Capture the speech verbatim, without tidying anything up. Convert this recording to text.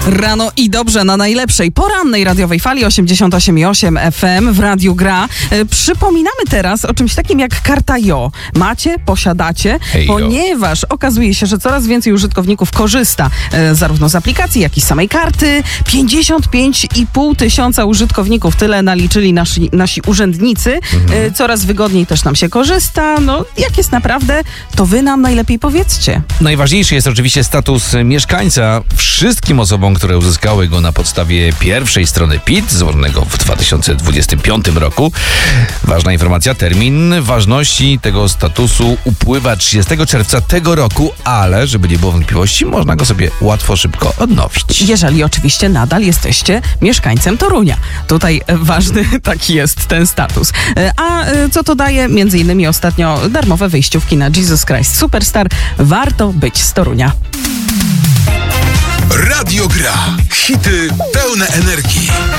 Rano i dobrze na najlepszej porannej radiowej fali osiemdziesiąt osiem i osiem F M w Radiu Gra. E, przypominamy teraz o czymś takim jak karta J O. Macie, posiadacie, Hey, ponieważ okazuje się, że coraz więcej użytkowników korzysta e, zarówno z aplikacji, jak i z samej karty. pięćdziesiąt pięć i pół tysiąca użytkowników, tyle naliczyli nasi, nasi urzędnicy. Mhm. E, coraz wygodniej też nam się korzysta. No, jak jest naprawdę, to wy nam najlepiej powiedzcie. Najważniejszy jest oczywiście status mieszkańca. Wszystkim osobom, które uzyskały go na podstawie pierwszej strony P I T, złożonego w dwa tysiące dwudziestym piątym roku. Ważna informacja, termin ważności tego statusu upływa trzydziestego czerwca tego roku, ale żeby nie było wątpliwości, można go sobie łatwo, szybko odnowić. Jeżeli oczywiście nadal jesteście mieszkańcem Torunia. Tutaj e, ważny taki jest ten status. E, A e, co to daje? Między innymi ostatnio darmowe wyjściówki na Jesus Christ Superstar. Warto być z Torunia. Radio Gra. Hity pełne energii.